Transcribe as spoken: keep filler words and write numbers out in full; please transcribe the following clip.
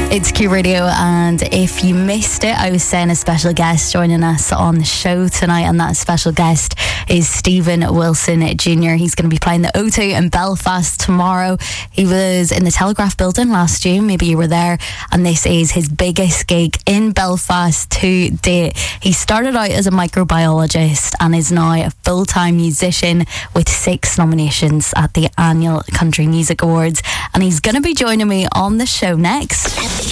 It's Q Radio, and if you missed it, I was saying a special guest joining us on the show tonight, and that special guest is Stephen Wilson Junior He's going to be playing the O two in Belfast tomorrow. He was in the Telegraph building last June, maybe you were there, and this is his biggest gig in Belfast to date. He started out as a microbiologist and is now a full-time musician with six nominations at the annual Country Music Awards, and he's going to be joining me on the show next.